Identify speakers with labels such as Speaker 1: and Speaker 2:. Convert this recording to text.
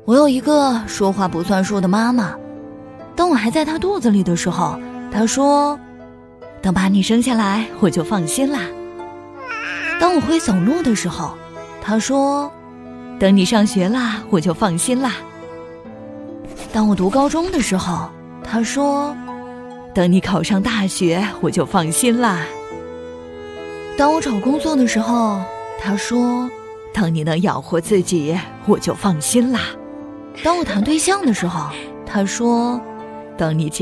Speaker 1: 我有一个说话不算数的妈妈，当我还在她肚子里的时候，她说，等把你生下来我就放心啦。当我会走路的时候，她说，等你上学啦我就放心啦。当我读高中的时候，她说，等你考上大学我就放心啦。当我找工作的时候，她说，当你能养活自己我就放心啦。当我谈对象的时候，她说，等你结